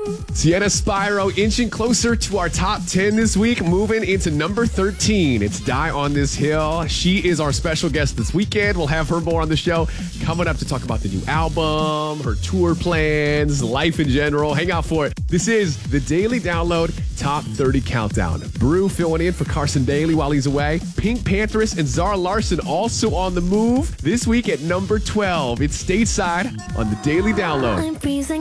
Sienna Spyro inching closer to our top 10 this week, moving into number 13. It's Die on This Hill. She is our special guest this weekend. We'll have her more on the show coming up to talk about the new album, her tour plans, life in general. Hang out for it. This is the Daily Download Top 30 Countdown. Brew filling in for Carson Daly while he's away. Pink Pantheress and Zara Larsson also on the move this week at number 12. It's Stateside on the Daily Download. I'm freezing.